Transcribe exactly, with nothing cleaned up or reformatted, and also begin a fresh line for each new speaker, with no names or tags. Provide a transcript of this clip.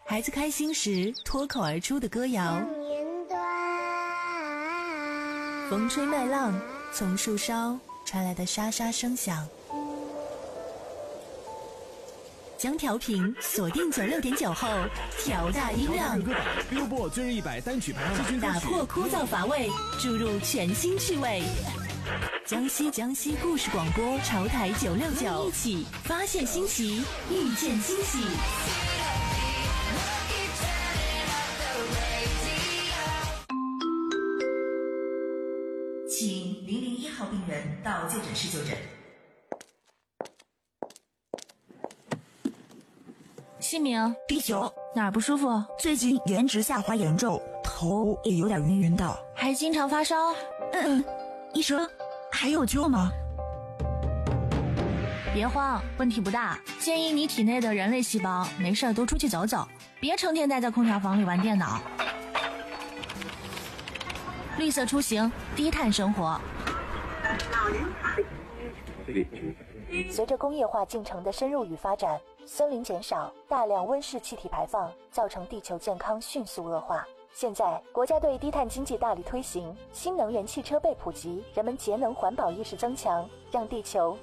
孩子开心时脱口而出的歌谣，风吹麦浪，从树梢传来的沙沙声响。将调频锁定九六点九后，调大音量，
歌榜 Billboard 最热一百单曲排行榜，
打破枯燥乏味，注入全新趣味。江西江西故事广播潮台九六九，一起发现新奇，遇见惊喜。请零零一号病人到就诊室就诊。
姓名
第九，
哪儿不舒服？
最近颜值下滑严重，头也有点晕晕的，
还经常发烧。
嗯，医生还有救吗？
别慌，问题不大，建议你体内的人类细胞没事多出去走走，别成天待在空调房里玩电脑。绿色出行，低碳生活。
随着工业化进程的深入与发展，森林减少，大量温室气体排放，造成地球健康迅速恶化。现在，国家对低碳经济大力推行，新能源汽车被普及，人们节能环保意识增强，让地球